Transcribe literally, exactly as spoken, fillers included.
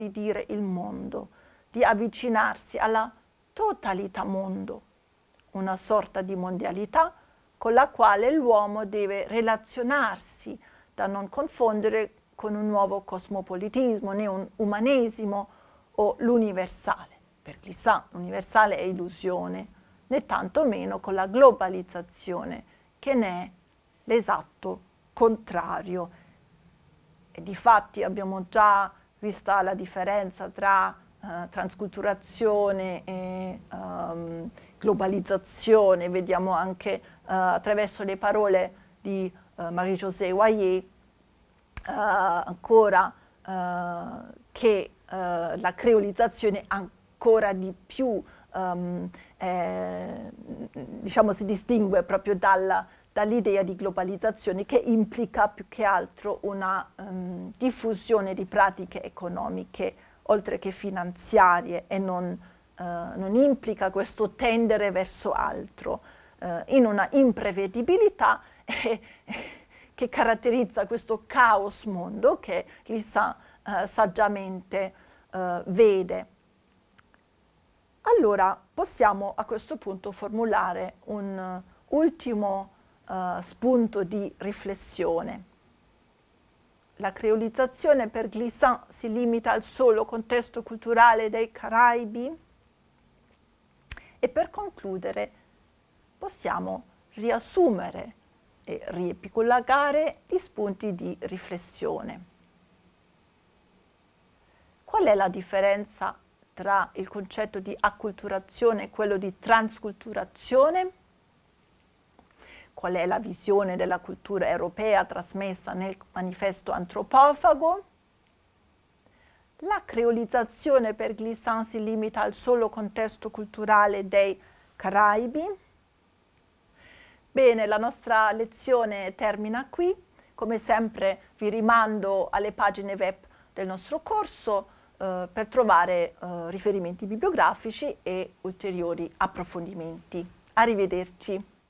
di dire il mondo, di avvicinarsi alla totalità mondo, una sorta di mondialità con la quale l'uomo deve relazionarsi, da non confondere con un nuovo cosmopolitismo, né un umanesimo o l'universale. Per Glissant l'universale è illusione, né tantomeno con la globalizzazione, che ne è l'esatto contrario. E difatti abbiamo già visto la differenza tra uh, transculturazione e um, globalizzazione, vediamo anche uh, attraverso le parole di uh, Marie-José Wayet uh, ancora uh, che uh, la creolizzazione ancora di più um, eh, diciamo si distingue proprio dalla dall'idea di globalizzazione, che implica più che altro una um, diffusione di pratiche economiche oltre che finanziarie e non, uh, non implica questo tendere verso altro, uh, in una imprevedibilità eh, che caratterizza questo caos mondo che Glissant uh, saggiamente uh, vede. Allora possiamo a questo punto formulare un uh, ultimo Uh, spunto di riflessione. La creolizzazione per Glissant si limita al solo contesto culturale dei Caraibi? E per concludere possiamo riassumere e riepilogare gli spunti di riflessione. Qual è la differenza tra il concetto di acculturazione e quello di transculturazione? Qual è la visione della cultura europea trasmessa nel manifesto antropofago? La creolizzazione per Glissant si limita al solo contesto culturale dei Caraibi? Bene, la nostra lezione termina qui. Come sempre vi rimando alle pagine web del nostro corso eh, per trovare eh, riferimenti bibliografici e ulteriori approfondimenti. Arrivederci.